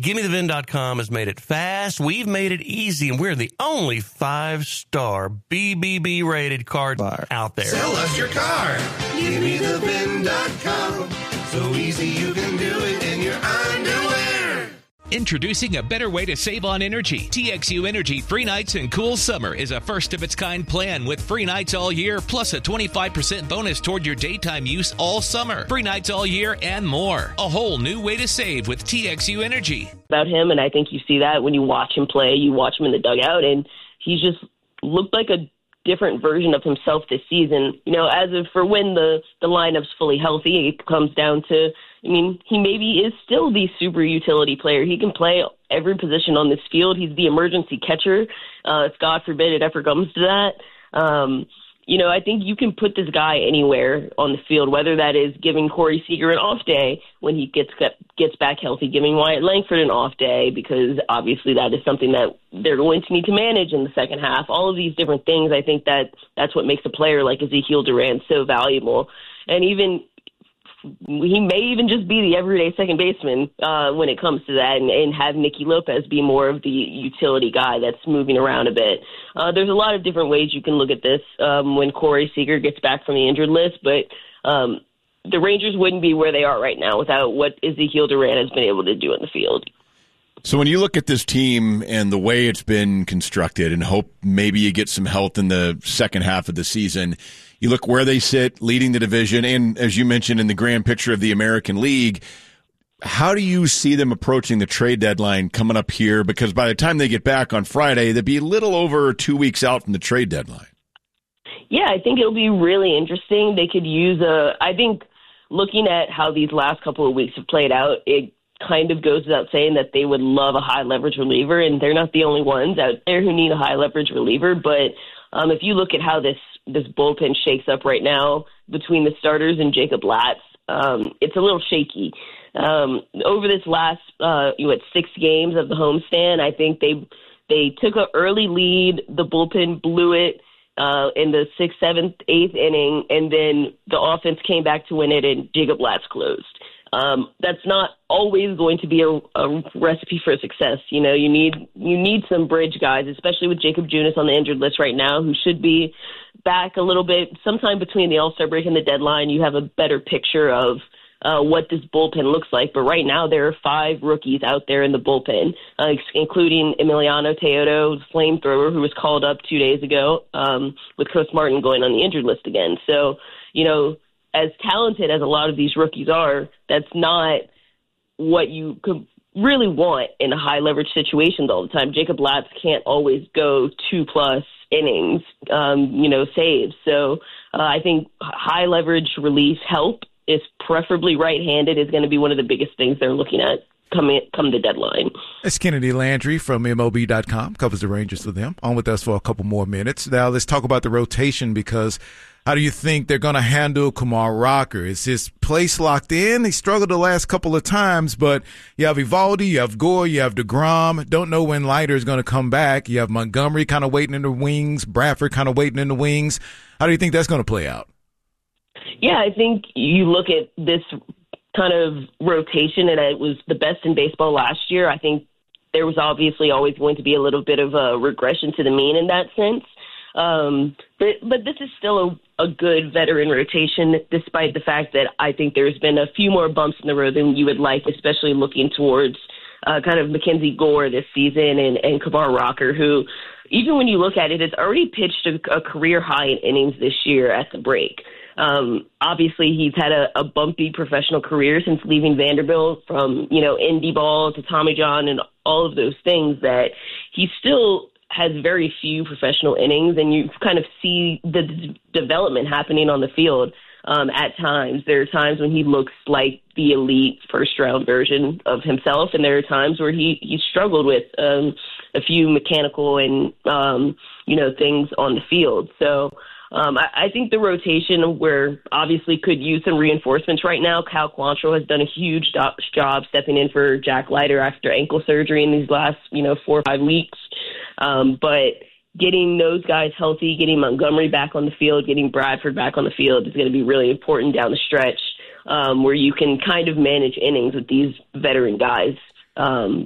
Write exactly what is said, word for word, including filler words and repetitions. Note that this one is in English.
Give Me The V I N dot com has made it fast. We've made it easy, and we're the only five-star B B B rated car bar out there. Sell us your car. Give me the V I N dot com. So easy you can do it in your underwear. Introducing a better way to save on energy. T X U Energy Free Nights and Cool Summer is a first-of-its-kind plan with free nights all year, plus a twenty-five percent bonus toward your daytime use all summer. Free nights all year and more. A whole new way to save with T X U Energy. About him, and I think you see that when you watch him play. You watch him in the dugout, and he just looked like a different version of himself this season. You know, as of for when the, the lineup's fully healthy, it comes down to, I mean, he maybe is still the super utility player. He can play every position on this field. He's the emergency catcher. Uh, if God forbid it ever comes to that. Um, you know, I think you can put this guy anywhere on the field, whether that is giving Corey Seager an off day when he gets gets back healthy, giving Wyatt Langford an off day, because obviously that is something that they're going to need to manage in the second half. All of these different things, I think that that's what makes a player like Ezekiel Duran so valuable. And even he may even just be the everyday second baseman uh, when it comes to that, and, and have Nicky Lopez be more of the utility guy that's moving around a bit. Uh, there's a lot of different ways you can look at this um, when Corey Seager gets back from the injured list, but um, the Rangers wouldn't be where they are right now without what Ezekiel Duran has been able to do in the field. So when you look at this team and the way it's been constructed and hope maybe you get some health in the second half of the season, you look where they sit, leading the division, and as you mentioned in the grand picture of the American League, how do you see them approaching the trade deadline coming up here? Because by the time they get back on Friday, they'll be a little over two weeks out from the trade deadline. Yeah, I think it'll be really interesting. They could use a, I think looking at how these last couple of weeks have played out, it kind of goes without saying that they would love a high leverage reliever, and they're not the only ones out there who need a high leverage reliever. But um, if you look at how this this bullpen shakes up right now between the starters and Jacob Latz, um, it's a little shaky. Um, over this last uh, you know, what, six games of the homestand, I think they they took an early lead. The bullpen blew it uh, in the sixth, seventh, eighth inning, and then the offense came back to win it, and Jacob Latz closed. Um, that's not always going to be a, a recipe for success. You know, you need you need some bridge guys, especially with Jacob Junis on the injured list right now, who should be back a little bit. Sometime between the All-Star break and the deadline, you have a better picture of uh, what this bullpen looks like. But right now, there are five rookies out there in the bullpen, uh, including Emiliano Teodo, flamethrower, who was called up two days ago um, with Chris Martin going on the injured list again. So, you know, as talented as a lot of these rookies are, that's not what you could really want in a high leverage situations all the time. Jacob Latz can't always go two plus innings, um, you know, saves. So uh, I think high leverage relief help, is preferably right-handed, is going to be one of the biggest things they're looking at come come the deadline. It's Kennedy Landry from M L B dot com, covers the Rangers with them. On with us for a couple more minutes. Now let's talk about the rotation, because how do you think they're going to handle Kumar Rocker? Is his place locked in? He struggled the last couple of times, but you have Eovaldi, you have Gore, you have DeGrom. Don't know when Leiter is going to come back. You have Montgomery kind of waiting in the wings, Bradford kind of waiting in the wings. How do you think that's going to play out? Yeah, I think you look at this kind of rotation, and it was the best in baseball last year. I think there was obviously always going to be a little bit of a regression to the mean in that sense. Um, but, but this is still a, a good veteran rotation, despite the fact that I think there's been a few more bumps in the road than you would like, especially looking towards uh, kind of Mackenzie Gore this season and, and Kumar Rocker, who, even when you look at it, has already pitched a, a career high in innings this year at the break. Um, obviously, he's had a, a bumpy professional career since leaving Vanderbilt, from, you know, indie ball to Tommy John and all of those things, that he still has very few professional innings, and you kind of see the d- development happening on the field um, at times. There are times when he looks like the elite first-round version of himself, and there are times where he, he struggled with um, a few mechanical and, um, you know, things on the field. So um, I, I think the rotation, where obviously could use some reinforcements right now. Cal Quantrill has done a huge do- job stepping in for Jack Leiter after ankle surgery in these last, you know, four or five weeks. Um, but getting those guys healthy, getting Montgomery back on the field, getting Bradford back on the field is going to be really important down the stretch, um, where you can kind of manage innings with these veteran guys. Um,